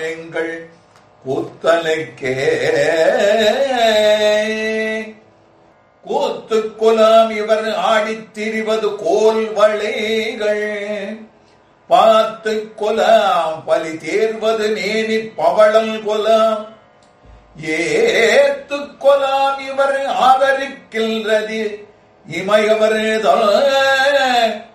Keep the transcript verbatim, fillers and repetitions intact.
எங்கள் கூத்தனுக்கே. கூத்து குலாம் இவர் ஆடித் திரிவது கோல் வளைகள், பார்த்து கொலாம் பலி தேர்வது நேனி பவளம் கொலாம், ஏத்து கொலாம் இவர் ஆதரிக்கின்றது இமையவர்